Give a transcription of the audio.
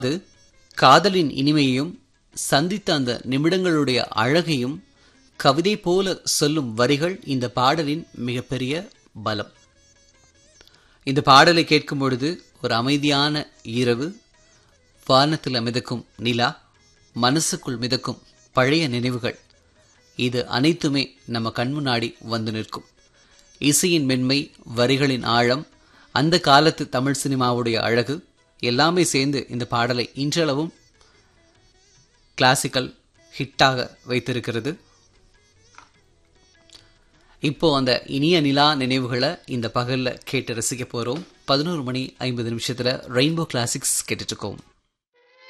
அது காதலின் இனிமையையும் சந்தித்த அந்த நிமிடங்களுடைய அழகையும் கவிதை போல சொல்லும் வரிகள் இந்த பாடலின் மிகப்பெரிய பலம். இந்த பாடலை கேட்கும் பொழுது ஒரு அமைதியான இரவு, வானத்தில் மிதக்கும் நிலா, மனசுக்குள் மிதக்கும் பழைய நினைவுகள், இது அனைத்துமே நம்ம கண்முன்னாடி வந்து நிற்கும். இசையின் மென்மை, வரிகளின் ஆழம், அந்த காலத்து தமிழ் சினிமாவுடைய அழகு எல்லாமே சேர்ந்து இந்த பாடலை இன்றளவும் கிளாசிக்கல் ஹிட்டாக வைத்திருக்கிறது. இப்போ அந்த இனிய நிலா நினைவுகளை இந்த பகல்ல கேட்டு ரசிக்க போறோம். 11 மணி 50 நிமிஷத்துல ரெயின்போ கிளாசிக்ஸ் கேட்டுட்டு இருக்கோம்.